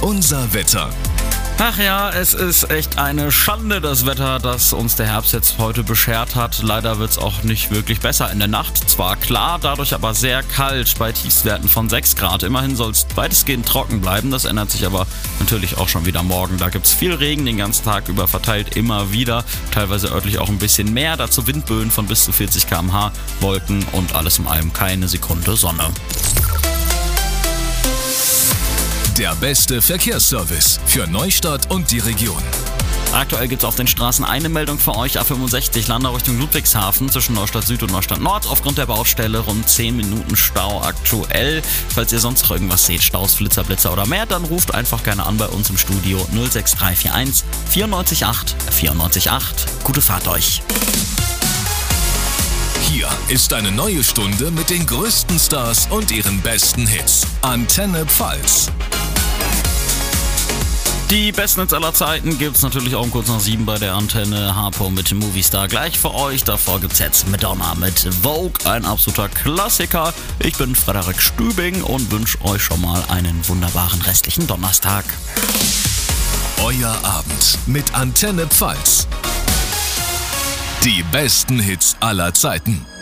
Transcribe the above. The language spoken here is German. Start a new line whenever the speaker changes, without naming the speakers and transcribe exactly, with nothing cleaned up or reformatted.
Unser Wetter.
Ach ja, es ist echt eine Schande, das Wetter, das uns der Herbst jetzt heute beschert hat. Leider wird es auch nicht wirklich besser. In der Nacht zwar klar, dadurch aber sehr kalt bei Tiefstwerten von sechs Grad. Immerhin soll es weitestgehend trocken bleiben. Das ändert sich aber natürlich auch schon wieder morgen. Da gibt es viel Regen den ganzen Tag über verteilt, immer wieder. Teilweise örtlich auch ein bisschen mehr. Dazu Windböen von bis zu vierzig Kilometer pro Stunde, Wolken und alles in allem keine Sekunde Sonne.
Der beste Verkehrsservice für Neustadt und die Region.
Aktuell gibt es auf den Straßen eine Meldung für euch. A fünfundsechzig Landau Richtung Ludwigshafen zwischen Neustadt Süd und Neustadt Nord. Aufgrund der Baustelle rund zehn Minuten Stau aktuell. Falls ihr sonst noch irgendwas seht, Staus, Flitzer, Blitzer oder mehr, dann ruft einfach gerne an bei uns im Studio null sechs drei vier eins vierundneunzig acht vierundneunzig acht. Gute Fahrt euch.
Hier ist eine neue Stunde mit den größten Stars und ihren besten Hits. Antenne Pfalz.
Die besten Hits aller Zeiten gibt's natürlich auch um kurz nach sieben bei der Antenne. Harpo mit dem Movistar gleich für euch. Davor gibt's jetzt Madonna mit Vogue, ein absoluter Klassiker. Ich bin Frederik Stübing und wünsche euch schon mal einen wunderbaren restlichen Donnerstag.
Euer Abend mit Antenne Pfalz. Die besten Hits aller Zeiten.